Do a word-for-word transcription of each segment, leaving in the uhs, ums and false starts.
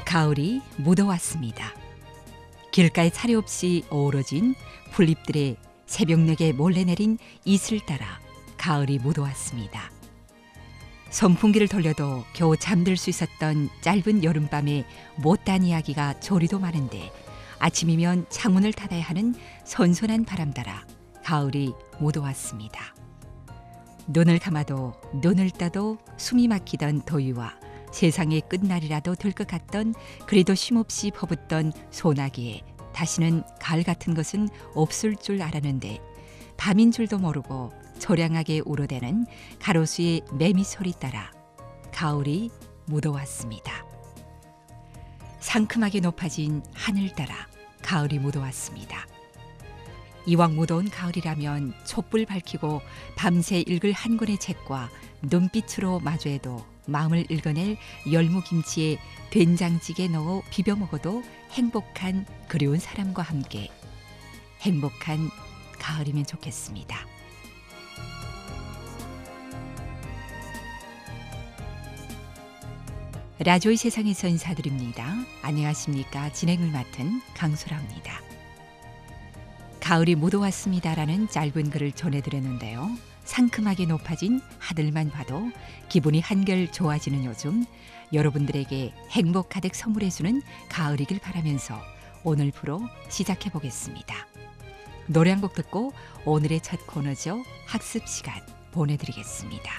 가을이 묻어왔습니다. 길가에 차례 없이 어우러진 풀잎들의 새벽녘에 몰래 내린 이슬 따라 가을이 묻어왔습니다. 선풍기를 돌려도 겨우 잠들 수 있었던 짧은 여름밤의 못다한 이야기가 조리도 많은데 아침이면 창문을 닫아야 하는 선선한 바람 따라 가을이 묻어왔습니다. 눈을 감아도 눈을 떠도 숨이 막히던 더위와 세상의 끝날이라도 될 것 같던 그래도 쉼없이 퍼붓던 소나기에 다시는 가을 같은 것은 없을 줄 알았는데 밤인 줄도 모르고 조량하게 울어대는 가로수의 매미 소리 따라 가을이 묻어왔습니다. 상큼하게 높아진 하늘 따라 가을이 묻어왔습니다. 이왕 묻어온 가을이라면 촛불 밝히고 밤새 읽을 한 권의 책과 눈빛으로 마주해도 마음을 읽어낼 열무김치에 된장찌개 넣어 비벼 먹어도 행복한 그리운 사람과 함께 행복한 가을이면 좋겠습니다. 라조의 세상에서 인사드립니다. 안녕하십니까. 진행을 맡은 강소라입니다. 가을이 묻어왔습니다라는 짧은 글을 전해드렸는데요. 상큼하게 높아진 하늘만 봐도 기분이 한결 좋아지는 요즘 여러분들에게 행복 가득 선물해주는 가을이길 바라면서 오늘 프로 시작해 보겠습니다. 노래 한 곡 듣고 오늘의 첫 코너죠. 학습 시간 보내드리겠습니다.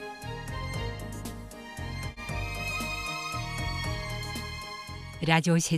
라디오 세상